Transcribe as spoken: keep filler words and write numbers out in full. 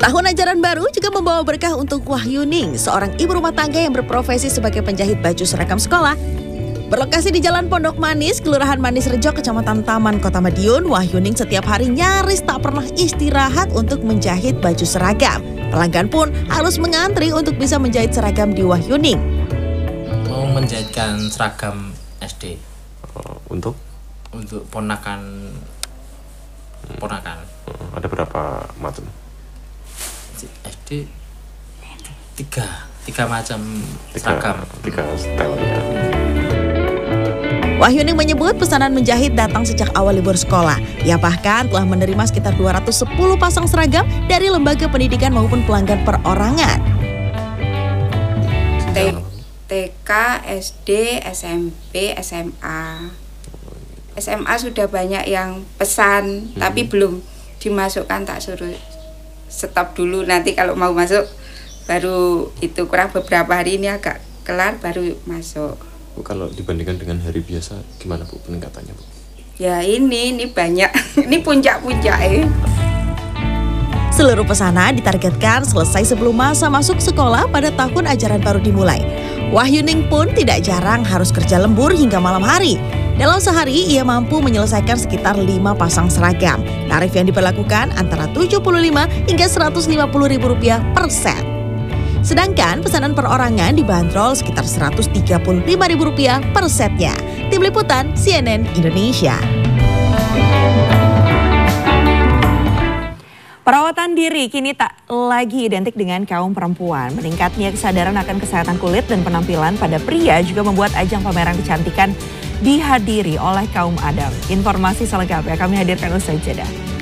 Tahun ajaran baru juga membawa berkah untuk Wahyuning, seorang ibu rumah tangga yang berprofesi sebagai penjahit baju seragam sekolah. Berlokasi di Jalan Pondok Manis, Kelurahan Manis Rejo, Kecamatan Taman, Kota Madiun, Wahyuning setiap hari nyaris tak pernah istirahat untuk menjahit baju seragam. Pelanggan pun harus mengantri untuk bisa menjahit seragam di Wahyuning. Mau menjahitkan seragam S D. Uh, untuk? Untuk ponakan. Ponakan. Uh, ada berapa macam? S D tiga tiga macam tiga, seragam. Tiga style ya. Wahyuning menyebut pesanan menjahit datang sejak awal libur sekolah. Ia bahkan telah menerima sekitar dua ratus sepuluh pasang seragam dari lembaga pendidikan maupun pelanggan perorangan. T K, S D, S M P, S M A. S M A sudah banyak yang pesan, hmm. tapi belum dimasukkan, tak suruh stop dulu, nanti kalau mau masuk baru itu, kurang beberapa hari ini agak kelar baru masuk. Bu, kalau dibandingkan dengan hari biasa gimana Bu peningkatannya Bu? Ya ini, ini banyak, ini puncak-puncak ya. Seluruh pesanan ditargetkan selesai sebelum masa masuk sekolah pada tahun ajaran baru dimulai. Wahyuning pun tidak jarang harus kerja lembur hingga malam hari. Dalam sehari ia mampu menyelesaikan sekitar lima pasang seragam. Tarif yang diberlakukan antara tujuh puluh lima hingga seratus lima puluh ribu rupiah per set. Sedangkan pesanan perorangan dibanderol sekitar seratus tiga puluh lima ribu rupiah per setnya. Tim Liputan C N N Indonesia. Perawatan diri kini tak lagi identik dengan kaum perempuan. Meningkatnya kesadaran akan kesehatan kulit dan penampilan pada pria juga membuat ajang pameran kecantikan dihadiri oleh kaum adam. Informasi selengkapnya kami hadirkan usai jeda.